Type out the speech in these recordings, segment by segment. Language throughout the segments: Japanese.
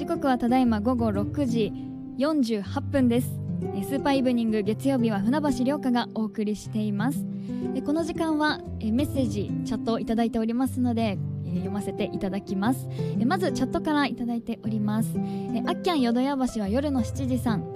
刻はただいま午後6時48分です。スーパーイブニング月曜日は船橋涼香がお送りしています。この時間はメッセージチャットをいただいておりますので読ませていただきます。まずチャットからいただいております。あっきゃん淀屋橋は夜の7時さん、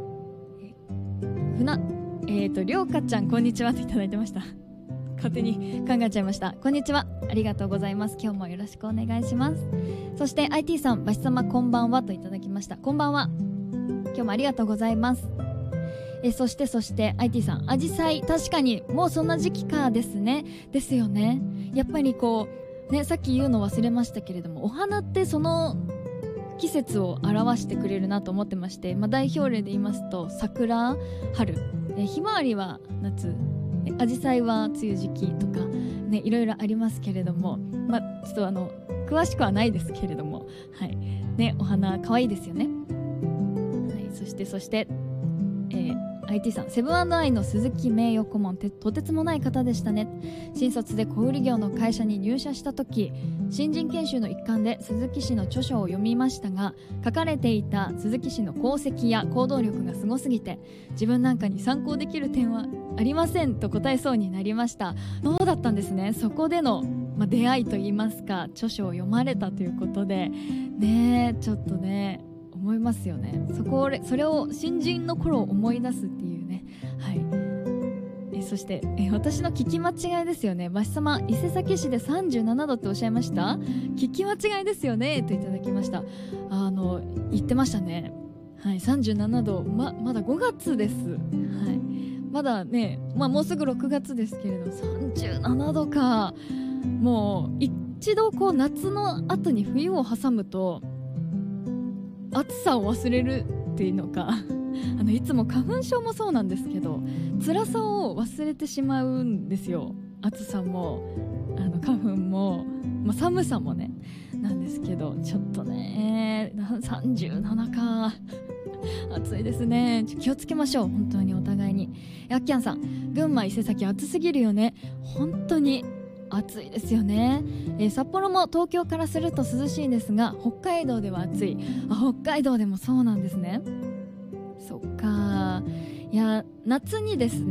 涼香ちゃんこんにちはといただいてました。勝手に考えちゃいました。こんにちは、ありがとうございます。今日もよろしくお願いします。そして IT さん、バシ様こんばんはといただきました。こんばんは、今日もありがとうございます。そして IT さん、アジサイ確かにもうそんな時期かですね。ですよね。やっぱりこうね、さっき言うの忘れましたけれども、お花ってその季節を表してくれるなと思ってまして、代表例で言いますと桜、春、ひまわりは夏、アジサイは梅雨時期とかね、いろいろありますけれども、ちょっと詳しくはないですけれども、はいね、お花可愛いですよね。はい、そして、IT さん、セブン&アイの鈴木名誉顧問ってとてつもない方でしたね。新卒で小売業の会社に入社した時、新人研修の一環で鈴木氏の著書を読みましたが、書かれていた鈴木氏の功績や行動力がすごすぎて、自分なんかに参考できる点はありませんと答えそうになりました。そうだったんですね。そこでの、出会いといいますか、著書を読まれたということでね、ちょっとね思いますよね。それを新人の頃を思い出すっていうね。はい。そして私の聞き間違いですよね。バシ様、伊勢崎市で37度っておっしゃいました。聞き間違いですよねといただきました。言ってましたね。はい、37度、まだ5月です。はい、まだね、もうすぐ6月ですけれど37度か。もう一度こう夏の後に冬を挟むと暑さを忘れるっていうのかいつも花粉症もそうなんですけど、辛さを忘れてしまうんですよ。暑さも花粉も、寒さもねなんですけど、ちょっとね37か暑いですね。気をつけましょう、本当にお互いに。あっきゃんさん、群馬伊勢崎暑すぎるよね。本当に暑いですよね。札幌も東京からすると涼しいですが、北海道では暑い。北海道でもそうなんですね。そっか。いや、夏にですね